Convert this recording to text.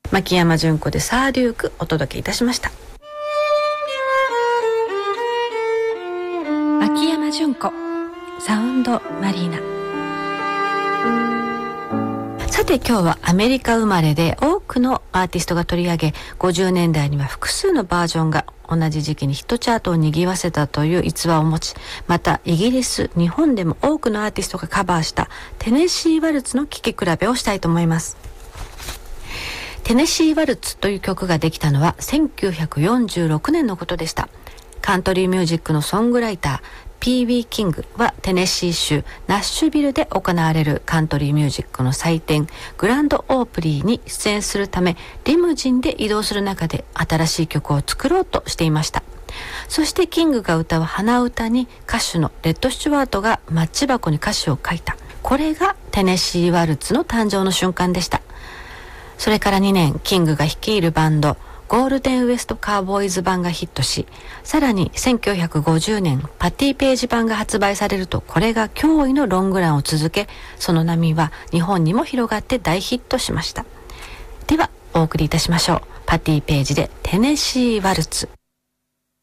牧山純子でサーデュークお届けいたしました。牧山純子サウンドマリーナ。さて今日はアメリカ生まれで多くのアーティストが取り上げ、50年代には複数のバージョンが同じ時期にヒットチャートを賑わせたという逸話を持ち、またイギリス、日本でも多くのアーティストがカバーしたテネシーワルツの聴き比べをしたいと思います。テネシーワルツという曲ができたのは1946年のことでした。カントリーミュージックのソングライターP.B. キングはテネシー州ナッシュビルで行われるカントリーミュージックの祭典グランドオープリーに出演するためリムジンで移動する中で新しい曲を作ろうとしていました。そしてキングが歌う鼻歌に歌手のレッド・スチュワートがマッチ箱に歌詞を書いた。これがテネシーワルツの誕生の瞬間でした。それから2年、キングが率いるバンドゴールデンウエストカーボーイズ版がヒットし、さらに1950年パティページ版が発売されると、これが驚異のロングランを続け、その波は日本にも広がって大ヒットしました。ではお送りいたしましょう。パティページでテネシーワルツ。